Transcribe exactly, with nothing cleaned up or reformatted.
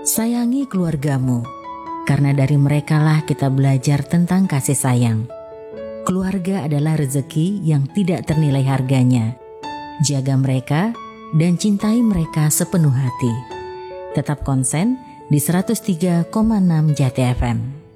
Sayangi keluargamu, karena dari merekalah kita belajar tentang kasih sayang. Keluarga adalah rezeki yang tidak ternilai harganya. Jaga mereka dan cintai mereka sepenuh hati. Tetap konsen di seratus tiga koma enam Jati F M.